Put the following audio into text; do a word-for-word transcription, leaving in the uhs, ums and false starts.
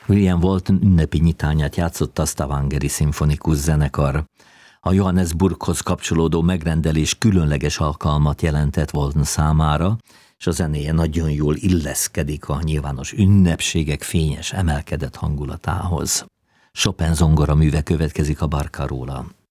William Walton ünnepi nyitányát játszotta a Stavangeri Szimfonikus Zenekar. A Johannesburghoz kapcsolódó megrendelés különleges alkalmat jelentett Walton számára, és a zenéje nagyon jól illeszkedik a nyilvános ünnepségek fényes, emelkedett hangulatához. Chopin zongora műve következik a Barcarola.